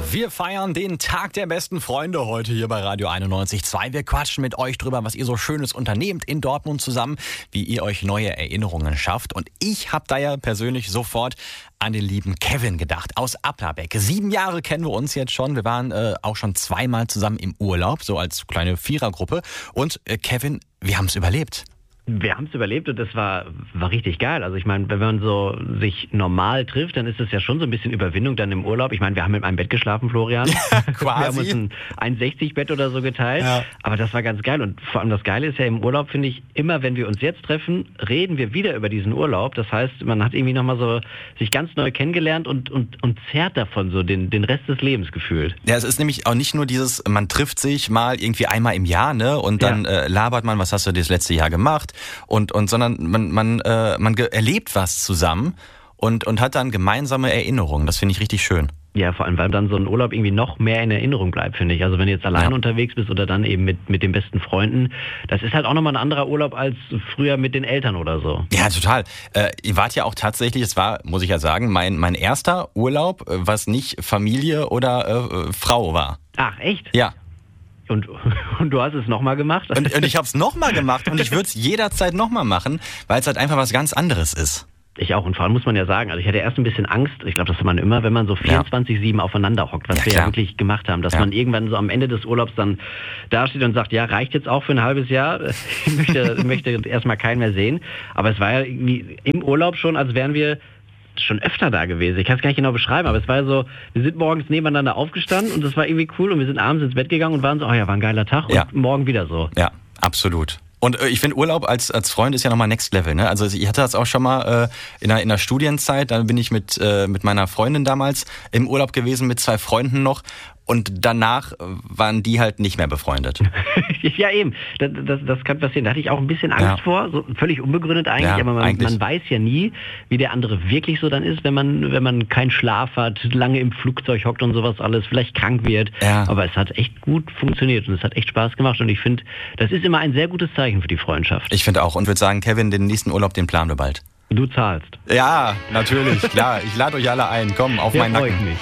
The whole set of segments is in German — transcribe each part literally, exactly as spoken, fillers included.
Wir feiern den Tag der besten Freunde heute hier bei Radio einundneunzig Komma zwei. Wir quatschen mit euch drüber, was ihr so Schönes unternehmt in Dortmund zusammen, wie ihr euch neue Erinnerungen schafft. Und ich habe da ja persönlich sofort an den lieben Kevin gedacht aus Applerbeck. Sieben Jahre kennen wir uns jetzt schon. Wir waren äh, auch schon zweimal zusammen im Urlaub, so als kleine Vierergruppe. Und äh, Kevin, wir haben es überlebt. Wir haben es überlebt und das war, war richtig geil. Also ich meine, wenn man so sich normal trifft, dann ist es ja schon so ein bisschen Überwindung dann im Urlaub. Ich meine, wir haben in einem Bett geschlafen, Florian. Ja, quasi. Wir haben uns ein eins sechzig Bett oder so geteilt. Ja. Aber das war ganz geil. Und vor allem das Geile ist ja im Urlaub, finde ich, immer wenn wir uns jetzt treffen, reden wir wieder über diesen Urlaub. Das heißt, man hat irgendwie nochmal so sich ganz neu kennengelernt und, und, und zerrt davon so den, den Rest des Lebens gefühlt. Ja, es ist nämlich auch nicht nur dieses, man trifft sich mal irgendwie einmal im Jahr, ne? Und dann ja. äh, labert man, was hast du das letzte Jahr gemacht? Und, und sondern man, man, äh, man ge- erlebt was zusammen und, und hat dann gemeinsame Erinnerungen. Das finde ich richtig schön. Ja, vor allem, weil dann so ein Urlaub irgendwie noch mehr in Erinnerung bleibt, finde ich. Also wenn du jetzt alleine ja. unterwegs bist oder dann eben mit, mit den besten Freunden, das ist halt auch nochmal ein anderer Urlaub als früher mit den Eltern oder so. Ja, total. Äh, ihr wart ja auch tatsächlich, es war, muss ich ja sagen, mein, mein erster Urlaub, was nicht Familie oder äh, Frau war. Ach, echt? Ja. Und, und du hast es nochmal gemacht? Und, und ich habe es nochmal gemacht und ich würde es jederzeit nochmal machen, weil es halt einfach was ganz anderes ist. Ich auch. Und vor allem muss man ja sagen, also ich hatte erst ein bisschen Angst, ich glaube, das hat man immer, wenn man so vierundzwanzig sieben ja. aufeinander hockt, was ja, wir ja wirklich gemacht haben, dass ja. man irgendwann so am Ende des Urlaubs dann dasteht und sagt, ja, reicht jetzt auch für ein halbes Jahr, ich möchte, möchte erstmal keinen mehr sehen. Aber es war ja irgendwie im Urlaub schon, als wären wir schon öfter da gewesen. Ich kann es gar nicht genau beschreiben, aber es war so, wir sind morgens nebeneinander aufgestanden und das war irgendwie cool und wir sind abends ins Bett gegangen und waren so, oh ja, war ein geiler Tag und ja. morgen wieder so. Ja, absolut. Und äh, ich finde, Urlaub als als Freund ist ja nochmal Next Level, ne? Also ich hatte das auch schon mal äh, in, der, in der Studienzeit, da bin ich mit äh, mit meiner Freundin damals im Urlaub gewesen, mit zwei Freunden noch. Und danach waren die halt nicht mehr befreundet. Ja, eben. Das, das, das kann passieren. Da hatte ich auch ein bisschen Angst ja. vor. So völlig unbegründet eigentlich. Ja, aber man, eigentlich. man weiß ja nie, wie der andere wirklich so dann ist, wenn man, wenn man keinen Schlaf hat, lange im Flugzeug hockt und sowas alles, vielleicht krank wird. Ja. Aber es hat echt gut funktioniert und es hat echt Spaß gemacht. Und ich finde, das ist immer ein sehr gutes Zeichen für die Freundschaft. Ich finde auch. Und würde sagen, Kevin, den nächsten Urlaub, den planen wir bald. Du zahlst. Ja, natürlich, klar. Ich lade euch alle ein. Komm, auf ja, meinen Nacken. Mich.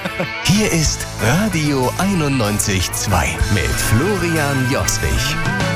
Hier ist Radio einundneunzig Komma zwei mit Florian Joswig.